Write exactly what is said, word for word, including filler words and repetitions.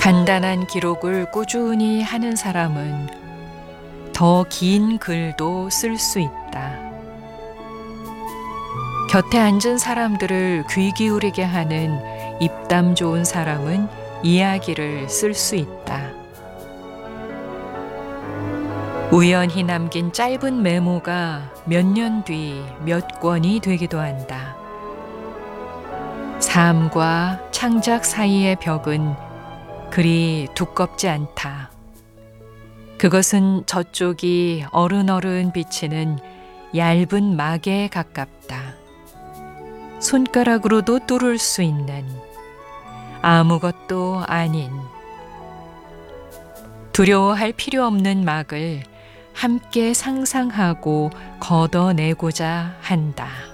간단한 기록을 꾸준히 하는 사람은 더 긴 글도 쓸 수 있다. 곁에 앉은 사람들을 귀 기울이게 하는 입담 좋은 사람은 이야기를 쓸 수 있다. 우연히 남긴 짧은 메모가 몇 년 뒤 몇 권이 되기도 한다. 삶과 창작 사이의 벽은 그리 두껍지 않다. 그것은 저쪽이 어른어른 비치는 얇은 막에 가깝다. 손가락으로도 뚫을 수 있는 아무것도 아닌 두려워할 필요 없는 막을 함께 상상하고 걷어내고자 한다.